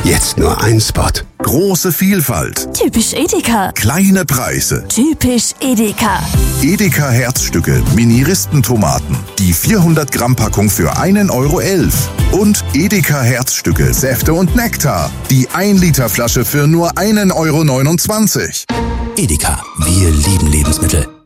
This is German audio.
Jetzt nur ein Spot. Große Vielfalt. Typisch Edeka. Kleine Preise. Typisch Edeka. Edeka Herzstücke Mini-Ristentomaten. Die 400 Gramm Packung für 1,11 €. Und Edeka Herzstücke Säfte und Nektar. Die 1 Liter Flasche für nur 1,29 €. Edeka, wir lieben Lebensmittel.